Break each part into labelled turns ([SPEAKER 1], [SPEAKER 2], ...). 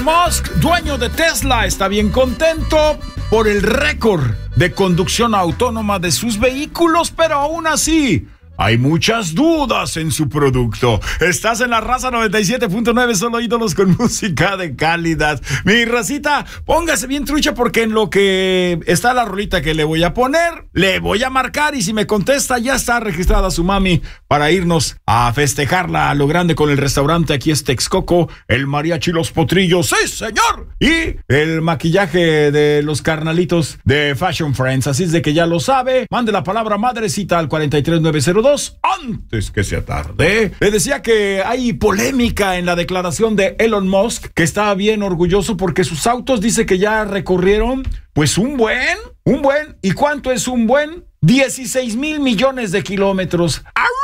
[SPEAKER 1] Musk, dueño de Tesla, está bien contento por el récord de conducción autónoma de sus vehículos, pero aún así hay muchas dudas en su producto. Estás en la Raza 97.9, solo ídolos con música de calidad. Mi racita, póngase bien trucha porque en lo que está la rolita que le voy a poner, le voy a marcar y si me contesta ya está registrada su mami para irnos a festejarla a lo grande con el restaurante. Aquí es Texcoco, el mariachi Los Potrillos, ¡sí señor! Y el maquillaje de los carnalitos de Fashion Friends. Así es de que ya lo sabe, mande la palabra madrecita al 43902 antes que sea tarde. Le decía que hay polémica en la declaración de Elon Musk, que está bien orgulloso porque sus autos dice que ya recorrieron pues un buen. ¿Y cuánto es un buen? 16,000 millones de kilómetros.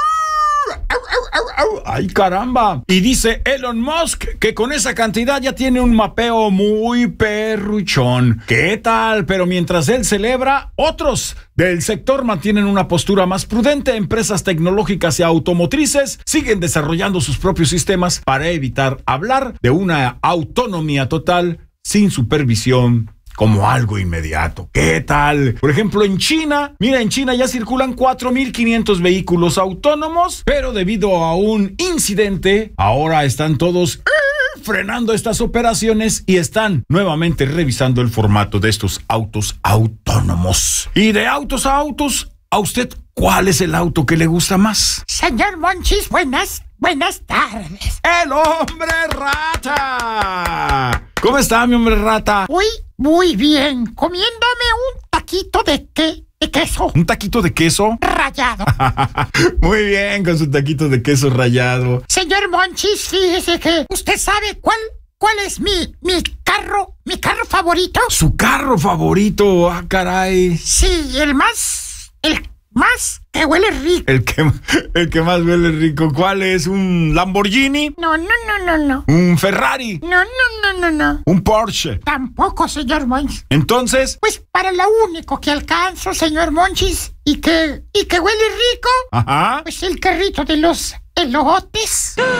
[SPEAKER 1] ¡Ay, caramba! Y dice Elon Musk que con esa cantidad ya tiene un mapeo muy perruchón. ¿Qué tal? Pero mientras él celebra, otros del sector mantienen una postura más prudente. Empresas tecnológicas y automotrices siguen desarrollando sus propios sistemas para evitar hablar de una autonomía total sin supervisión como algo inmediato. ¿Qué tal? Por ejemplo, en China, en China ya circulan 4,500 vehículos autónomos, pero debido a un incidente, ahora están todos frenando estas operaciones y están nuevamente revisando el formato de estos autos autónomos. Y de autos a autos, ¿a usted cuál es el auto que le gusta más?
[SPEAKER 2] Señor Monchis, buenas tardes.
[SPEAKER 1] ¡El hombre rata! ¿Cómo está, mi hombre rata?
[SPEAKER 2] Muy bien, comiéndome un taquito de queso.
[SPEAKER 1] ¿Un taquito de queso?
[SPEAKER 2] Rallado.
[SPEAKER 1] Muy bien, con su taquito de queso rallado.
[SPEAKER 2] Señor Monchis, fíjese que usted sabe cuál es mi carro favorito.
[SPEAKER 1] ¿Su carro favorito? Ah, caray.
[SPEAKER 2] Sí, el más que huele rico.
[SPEAKER 1] El que más huele rico. ¿Cuál es? ¿Un Lamborghini?
[SPEAKER 2] No.
[SPEAKER 1] ¿Un Ferrari?
[SPEAKER 2] No.
[SPEAKER 1] ¿Un Porsche?
[SPEAKER 2] Tampoco, señor Monchis.
[SPEAKER 1] Entonces,
[SPEAKER 2] pues para lo único que alcanzo, señor Monchis, y que huele rico,
[SPEAKER 1] ajá,
[SPEAKER 2] pues el carrito de los elotes.